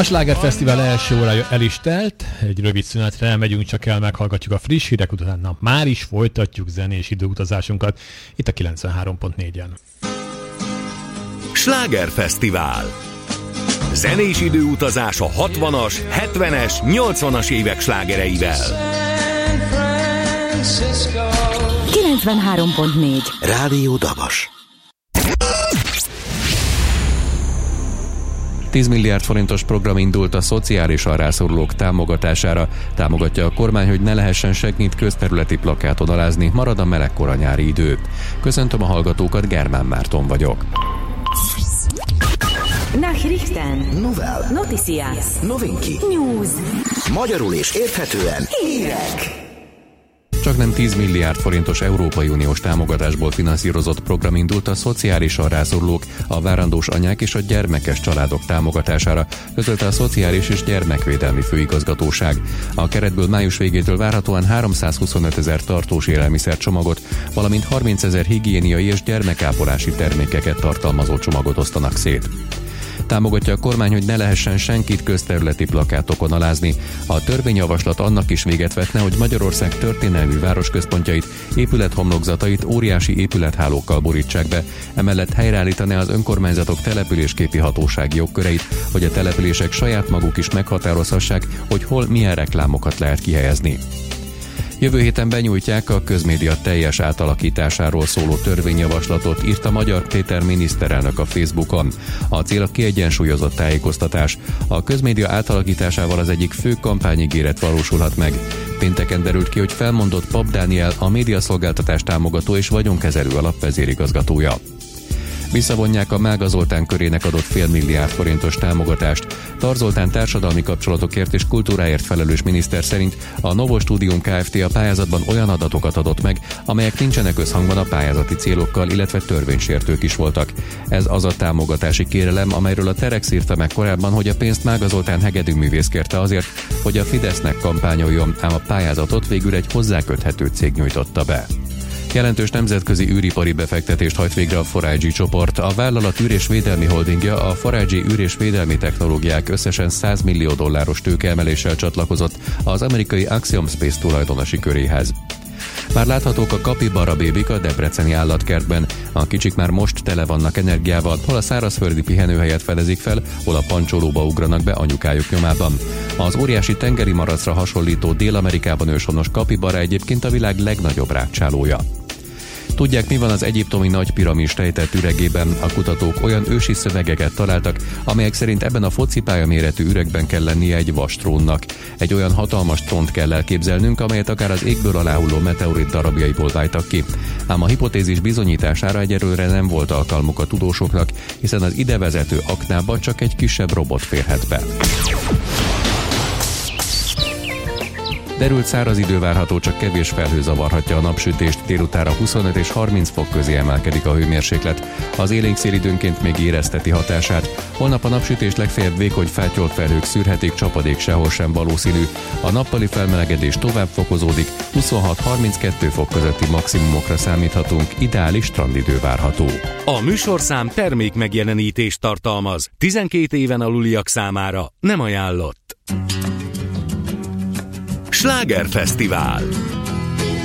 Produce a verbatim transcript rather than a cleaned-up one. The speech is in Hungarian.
A Sláger Fesztivál első órája el is telt, egy rövid szünetre elmegyünk, csak el meghallgatjuk a friss hírek, utána már is folytatjuk zenés időutazásunkat itt a kilencvenhárom pont négyen. Sláger Fesztivál. Zenés időutazás a hatvanas, hetvenes, nyolcvanas évek slágereivel. kilencvenhárom pont négy Rádió Dabas. tíz milliárd forintos program indult a szociálisan rászorulók támogatására. Támogatja a kormány, hogy ne lehessen senkit közterületi plakáton alázni, marad a melegkora nyári idő. Köszöntöm a hallgatókat, Germán Márton vagyok. Nachrichten, Novel, Noticias, Novinki, News. magyarul és érthetően Hírek. Csak nem tíz milliárd forintos Európai Uniós támogatásból finanszírozott program indult a szociálisan rászorulók, a várandós anyák és a gyermekes családok támogatására, közölte a Szociális és Gyermekvédelmi Főigazgatóság. A keretből május végétől várhatóan háromszázhuszonöt ezer tartós élelmiszercsomagot, valamint harmincezer higiéniai és gyermekápolási termékeket tartalmazó csomagot osztanak szét. Támogatja a kormány, hogy ne lehessen senkit közterületi plakátokon alázni. A törvényjavaslat annak is véget vetne, hogy Magyarország történelmi városközpontjait, épülethomlokzatait óriási épülethálókkal borítsák be. Emellett helyreállítaná az önkormányzatok településképi hatósági jogköreit, hogy a települések saját maguk is meghatározhassák, hogy hol milyen reklámokat lehet kihelyezni. Jövő héten benyújtják a közmédia teljes átalakításáról szóló törvényjavaslatot, írta Magyar Péter miniszterelnök a Facebookon. A cél a kiegyensúlyozott tájékoztatás. A közmédia átalakításával az egyik fő kampányigéret valósulhat meg. Pénteken derült ki, hogy felmondott Pap Dániel, a médiaszolgáltatás támogató és vagyonkezelő alap vezérigazgatója. Visszavonják a Mága Zoltán körének adott fél milliárd forintos támogatást. Tar Zoltán társadalmi kapcsolatokért és kultúráért felelős miniszter szerint a Novo Studium Kft. A pályázatban olyan adatokat adott meg, amelyek nincsenek összhangban a pályázati célokkal, illetve törvénysértők is voltak. Ez az a támogatási kérelem, amelyről a Telex írta meg korábban, hogy a pénzt Mága Zoltán hegedűművész kérte azért, hogy a Fidesznek kampányoljon, ám a pályázatot végül egy hozzáköthető cég nyújtotta be. Jelentős nemzetközi űripari befektetést hajt végre a four I G csoport. A vállalat űr- és védelmi holdingja a four I G űr- és védelmi technológiák összesen száz millió dolláros tőkeemeléssel csatlakozott az amerikai Axiom Space tulajdonosi köréhez. Már láthatók a kapibara bébik a debreceni állatkertben. A kicsik már most tele vannak energiával, hol a szárazföldi pihenőhelyet fedezik fel, hol a pancsolóba ugranak be anyukájuk nyomában. Az óriási tengeri maracra hasonlító Dél-Amerikában őshonos kapibara egyébként a világ legnagyobb rágcsálója. Tudják, mi van az egyiptomi nagy piramis rejtett üregében? A kutatók olyan ősi szövegeket találtak, amelyek szerint ebben a focipálya méretű üregben kell lennie egy vastrónnak. Egy olyan hatalmas trónt kell elképzelnünk, amelyet akár az égből aláhulló meteorit darabjaiból váltak ki. Ám a hipotézis bizonyítására egyelőre nem volt alkalmuk a tudósoknak, hiszen az ide vezető aknába csak egy kisebb robot férhet be. Derült száraz idő várható, csak kevés felhő zavarhatja a napsütést, délutánra huszonöt és harminc fok közé emelkedik a hőmérséklet. Az élénk szél időnként még érezteti hatását. Holnap a napsütés legfeljebb vékony fátyolt felhők szűrhetik, csapadék sehol sem valószínű. A nappali felmelegedés tovább fokozódik, huszonhat-harminckettő fok közötti maximumokra számíthatunk, ideális strandidő várható. A műsorszám termék megjelenítést tartalmaz. tizenkét éven aluliak számára nem ajánlott. Sláger Fesztivál.